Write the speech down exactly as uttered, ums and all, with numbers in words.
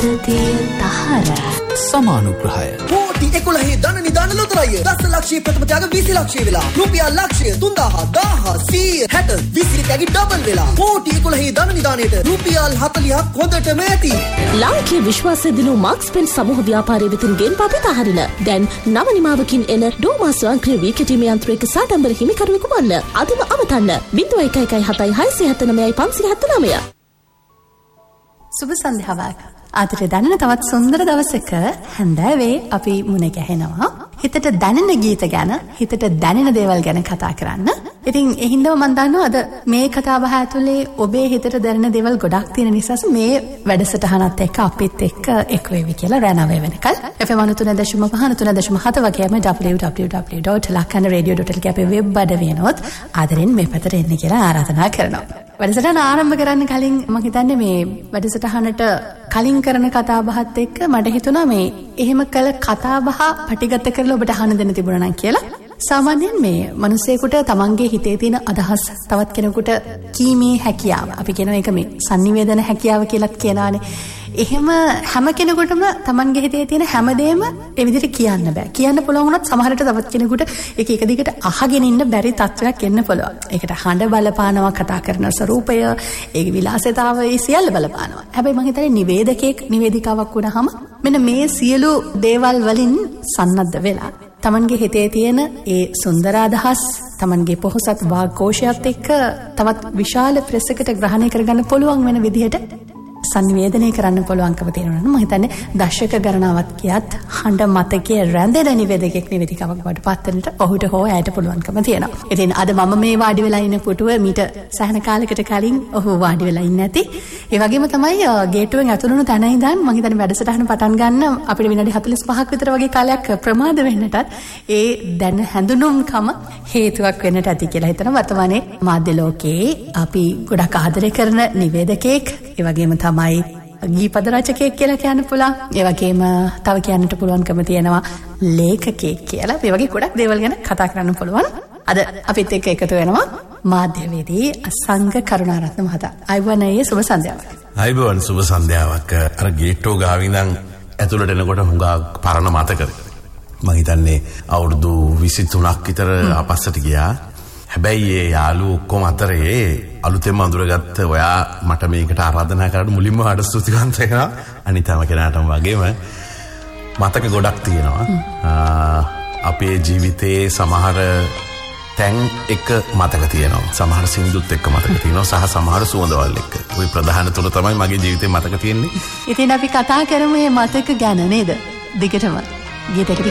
සතතිය තහර සමානුග්‍රහය කෝටි එකොළහේ ධන නිධාන ලොතරැය දස ලක්ෂයේ ප්‍රථම ත්‍යාග විසි ලක්ෂය වෙලා රුපියල් ලක්ෂය තුන්දාහ දාහ සීය හැට විසි ත්‍යාගි ඩබල් වෙලා කෝටි එකොළහේ ධන නිධානයට රුපියල් හතළිහක් හොඳටම ඇති. ලාංකීය විශ්වාසය දිනු මාක්ස් පෙන් සමූහ ව්‍යාපාරයේ වෙතින් ගෙන් පපිත හරින දැන් නව නිමාවකින් එන ඩෝමා ස්වයංක්‍රීය වී කෙටීමේ යන්ත්‍රයක සාඩම්බර හිමිකරුවෙකු වන්න. අදම අමතන්න ज़ीरो एक एक एक हताई हाई हत्तर नमයි පන්සිය හතර නවය. සුබ සන්ධ්‍යාවක්. ආදර දැනෙන තවත් සුන්දර දවසක හැන්දෑවේ අපි මුණ ගැහෙනවා. හිතට දැනෙන ගීත ගැන, හිතට දැනෙන දේවල් ගැන කතා කරන්න. ඉතින් ඒ හින්දාම මම දන්නවා අද මේ කතාබහ ඇතුලේ ඔබේ හිතට දැනෙන දේවල් ගොඩක් තියෙන නිසා මේ වැඩසටහනත් එක්ක අපිත් එක්ක එක් වෙවි කියලා රෑ නවය වෙනකල් F M ninety-three point five ninety-three point five වගේම double-u double-u double-u dot lakana radio dot l k අපේ වෙබ් අඩවියනොත් ආදරෙන් මේ පැත්තට එන්න කියලා ආරාධනා කරනවා. වැඩසටහන ආරම්භ කරන්න කලින් මම හිතන්නේ මේ වැඩසටහනට කලින් කරන කතාබහත් එක්ක මට හිතුණා මේ එහෙම කළ කතාබහ පටිගත කරලා ඔබට අහන්න දෙන්න තිබුණා නම් කියලා. සාමාන්‍යයෙන් මේ මිනිස්සෙකුට තමන්ගේ හිතේ තියෙන අදහස් තවත් කෙනෙකුට කීමේ හැකියාව අපි කියනවා ඒක මේ sannivedana හැකියාව කියලාත් කියනවානේ. එහෙම හැම කෙනෙකුටම තමන්ගේ හිතේ තියෙන හැමදේම ඒ විදිහට කියන්න බෑ. කියන්න පුළුවන් වුණත් සමහරට තවත් කෙනෙකුට ඒක එක දිගට අහගෙන ඉන්න බැරි තත්ත්වයක් එන්න පුළුවන්. ඒකට හඬ බලපානවා, කතා කරන ස්වරූපය, ඒකේ විලාසිතාවය සියල්ල බලපානවා. හැබැයි මම හිතන්නේ නිවේදකෙක් නිවේදිකාවක් වුණාම මෙන්න මේ සියලු දේවල් වලින් සන්නද්ධ වෙලා තමන්ගේ හිතේ තියෙන ඒ සුන්දර අදහස් තමන්ගේ පොහොසත් වාග්ഘോഷයත් එක්ක තවත් විශාල ප්‍රෙසකට ග්‍රහණය කරගන්න පුළුවන් වෙන විදිහට සංවේදනය කරන්න පුළුවන්කම තියෙනවා නම් මම හිතන්නේ දශක ගණනාවක් ගියත් හඬ මතකයේ රැඳෙන නිවේදකෙක් නිවේදිකාවක් බවට පත් වෙන්නට ඔහුට හෝ ඇයට පුළුවන්කම තියෙනවා. ඉතින් අද මම මේ වාඩි වෙලා ඉන්න පුටුව මීට සෑහෙන කාලයකට කලින් ඔහු වාඩි වෙලා ඉන්නේ නැති. ඒ වගේම තමයි ගේට්ටුවෙන් ඇතුළු වුණු තැන ඉඳන් මම හිතන්නේ වැඩසටහන පටන් ගන්න අපිට විනාඩි හතළිස් පහක් විතර වගේ කාලයක් ප්‍රමාද වෙන්නටත් ඒ දැන හැඳුනුම්කම හේතුවක් වෙන්නට ඇති කියලා හිතනවා. වර්තමානයේ මාධ්‍ය ලෝකයේ අපි ගොඩක් ආදරය කරන නිවේදකෙක් ඒ වගේම තමයි ගීපද රචකයෙක් කියලා කියන්න පුළුවන්. ඒ වගේම තව කියන්නට පුළුවන්කම තියෙනවා ලේඛකයෙක් කියලා. මේ වගේ ගොඩක් දේවල් ගැන කතා කරන්න පුළුවන්. අද අපිත් එක්ක එකතු වෙනවා මාධ්‍යවේදී සංඝ කරුණාරත්න මහතා. අයවනයේ සුබ සන්ධ්‍යාවක්. අයබෝන් සුබ සන්ධ්‍යාවක්. අර ගේට්ටෝ ගාවින් ඉඳන් ඇතුළට එනකොට හුඟා පරණ මතකද. මම හිතන්නේ අවුරුදු විසි තුනක් විතර අපස්සට ගියා. හැබැයි ඒ යාළුවෝ ඔක්කොම අතරේ අලුතෙන්ම අඳුරගත්ත ඔයා මට මේකට ආරාධනා කරලා මුලින්ම හඩ ස්තුතිවන්ත වෙනවා. අනිතම කෙනාටම වගේම මතක ගොඩක් තියෙනවා. අපේ ජීවිතයේ සමහර තැන් එක මතක තියෙනවා. සමහර සින්දුත් එක්ක මතක තියෙනවා සහ සමහර සුවඳවල් එක්ක. ওই ප්‍රධාන තුන තමයි මගේ ජීවිතේ මතක තියෙන්නේ. ඉතින් අපි කතා කරමු මේ මතක ගැන නේද? දිගටම ගීතයකට